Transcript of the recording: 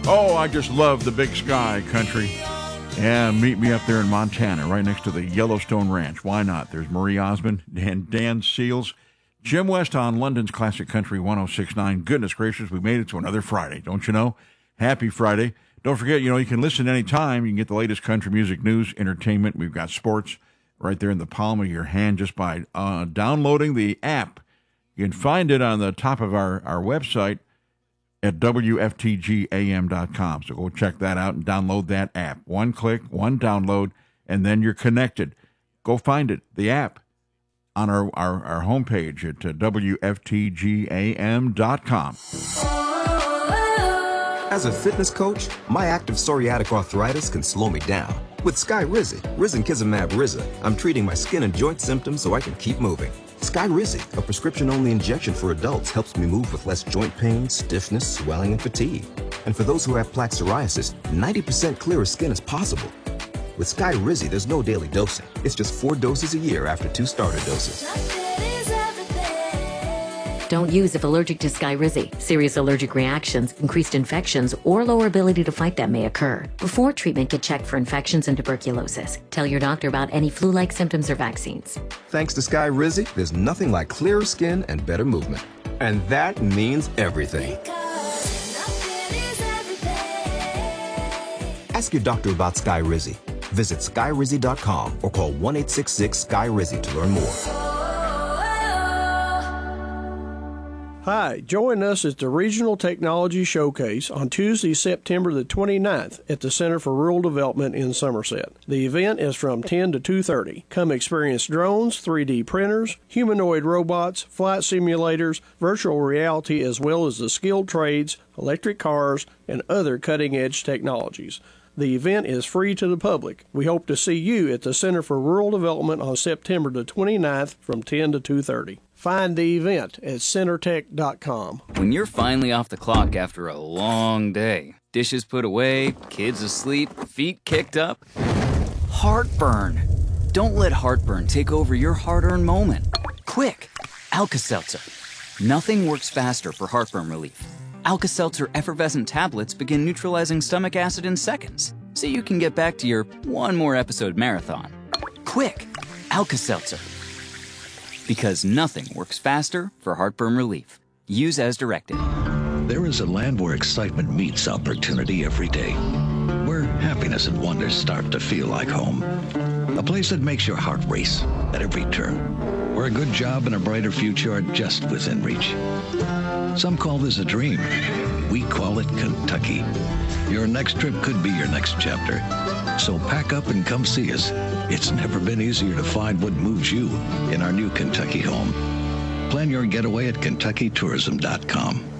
Oh, I just love the Big Sky country. And meet me up there in Montana, right next to the Yellowstone Ranch. Why not? There's Marie Osmond and Dan Seals. Jim West on London's Classic Country 106.9. Goodness gracious, we made it to another Friday, don't you know? Happy Friday. Don't forget, you can listen anytime. You can get the latest country music news, entertainment. We've got sports right there in the palm of your hand just by downloading the app. You can find it on the top of our website at WFTGAM.com. So go check that out and download that app. One click, one download, and then you're connected. Go find it, the app, on our homepage at WFTGAM.com. As a fitness coach, my active psoriatic arthritis can slow me down. With Skyrizi, Risankizumab Riza, I'm treating my skin and joint symptoms so I can keep moving. Skyrizi, a prescription-only injection for adults, helps me move with less joint pain, stiffness, swelling, and fatigue. And for those who have plaque psoriasis, 90% clearer skin is possible. With Skyrizi, there's no daily dosing. It's just 4 doses a year after 2 starter doses. Don't use if allergic to Skyrizi. Serious allergic reactions, increased infections, or lower ability to fight them may occur. Before treatment, get checked for infections and tuberculosis. Tell your doctor about any flu-like symptoms or vaccines. Thanks to Skyrizi, there's nothing like clearer skin and better movement. And that means everything. Ask your doctor about Skyrizi. Visit Skyrizi.com or call 1-866-SKY-RIZI to learn more. Hi, join us at the Regional Technology Showcase on Tuesday, September the 29th at the Center for Rural Development in Somerset. The event is from 10 to 2:30. Come experience drones, 3D printers, humanoid robots, flight simulators, virtual reality, as well as the skilled trades, electric cars, and other cutting-edge technologies. The event is free to the public. We hope to see you at the Center for Rural Development on September the 29th from 10 to 2:30. Find the event at centertech.com. When you're finally off the clock after a long day, dishes put away, kids asleep, feet kicked up, heartburn. Don't let heartburn take over your hard-earned moment. Quick, Alka-Seltzer. Nothing works faster for heartburn relief. Alka-Seltzer effervescent tablets begin neutralizing stomach acid in seconds, so you can get back to your one more episode marathon. Quick, Alka-Seltzer. Because nothing works faster for heartburn relief. Use as directed. There is a land where excitement meets opportunity every day. Where happiness and wonder start to feel like home. A place that makes your heart race at every turn. Where a good job and a brighter future are just within reach. Some call this a dream. We call it Kentucky. Your next trip could be your next chapter. So pack up and come see us. It's never been easier to find what moves you in our new Kentucky home. Plan your getaway at KentuckyTourism.com.